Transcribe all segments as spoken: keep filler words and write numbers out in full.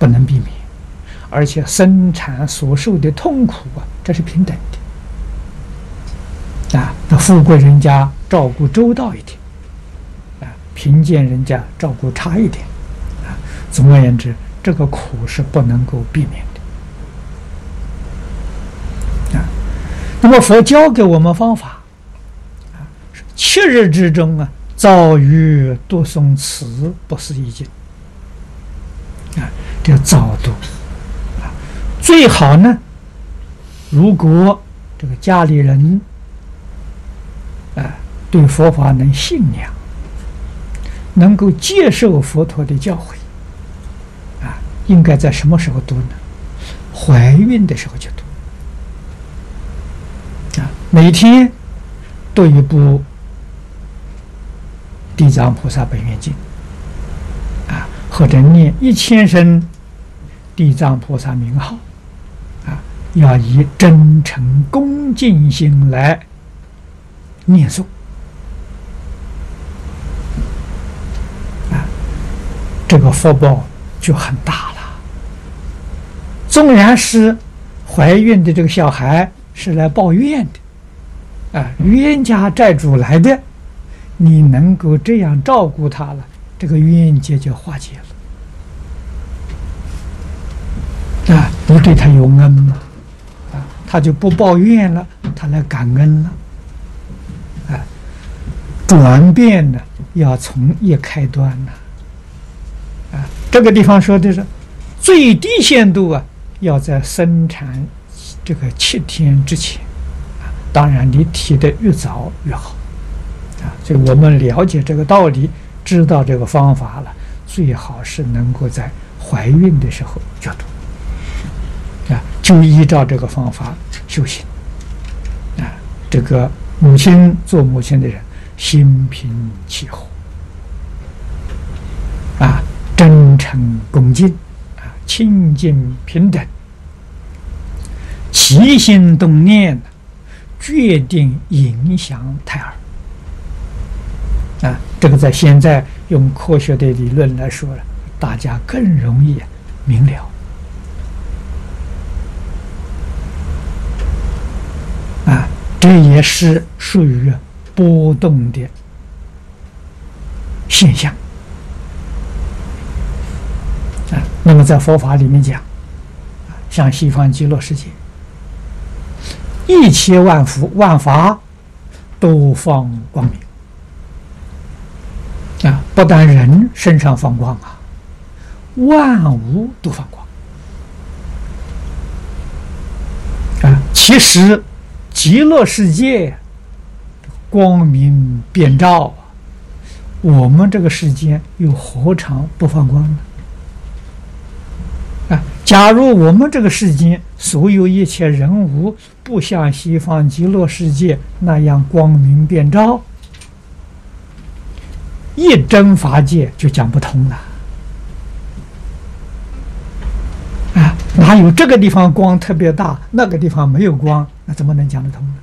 不能避免，而且生产所受的痛苦啊，这是平等的啊。那富贵人家照顾周到一点啊，贫贱人家照顾差一点啊。总而言之，这个苦是不能够避免的啊。那么佛教给我们方法啊，七日之中啊，造于读诵此不思议经啊，这早读啊，最好呢，如果这个家里人啊对佛法能信仰，能够接受佛陀的教诲啊，应该在什么时候读呢？怀孕的时候就读啊，每天读一部地藏菩萨本愿经啊，或者念一千声地藏菩萨名号啊，要以真诚恭敬心来念诵啊，这个福报就很大了。纵然是怀孕的这个小孩是来报怨的啊，冤家债主来的，你能够这样照顾他了，这个冤结就化解了啊！你对他有恩嘛啊，他就不抱怨了，他来感恩了啊！转变呢，要从一开端呢啊！这个地方说的是最低限度啊，要在生产这个七天之前啊，当然你提的越早越好。啊，所以我们了解这个道理，知道这个方法了，最好是能够在怀孕的时候就读，啊，就依照这个方法修行，啊，这个母亲做母亲的人心平气和，啊，真诚恭敬，啊，清净平等，起心动念，决定影响胎儿。啊，这个在现在用科学的理论来说了，大家更容易明了。啊，这也是属于波动的现象。啊，那么在佛法里面讲，像西方极乐世界，一切万福万法都放光明。啊，不但人身上放光啊，万物都放光啊。其实极乐世界光明遍照啊，我们这个世间又何尝不放光呢？啊，假如我们这个世间所有一切人物不像西方极乐世界那样光明遍照，一真法界就讲不通了啊！哪有这个地方光特别大，那个地方没有光，那怎么能讲得通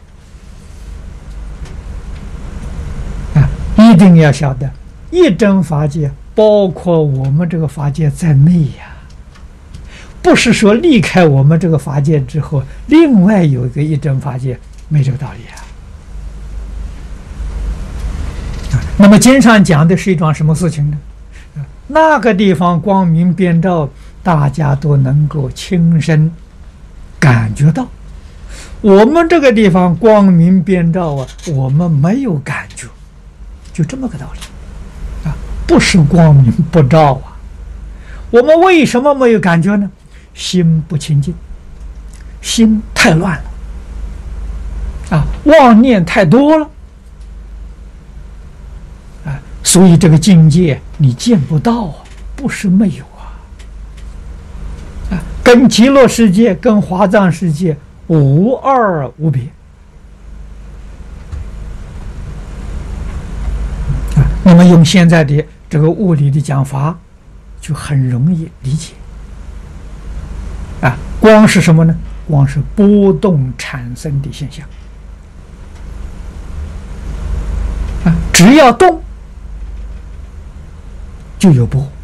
呢？啊，一定要晓得，一真法界包括我们这个法界在内呀，不是说离开我们这个法界之后，另外有一个一真法界，没这个道理啊。那么经上讲的是一桩什么事情呢？那个地方光明遍照，大家都能够亲身感觉到。我们这个地方光明遍照啊，我们没有感觉，就这么个道理啊，不是光明不照啊。我们为什么没有感觉呢？心不清净，心太乱了啊，妄念太多了。所以这个境界你见不到啊，不是没有啊，啊，跟极乐世界、跟华藏世界无二无别啊。那么用现在的这个物理的讲法，就很容易理解啊。光是什么呢？光是波动产生的现象啊，只要动就有波。